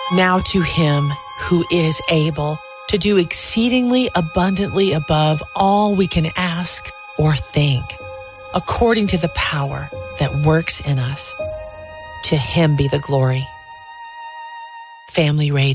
Now to him who is able to do exceedingly abundantly above all we can ask or think, according to the power that works in us. To him be the glory. Family Radio.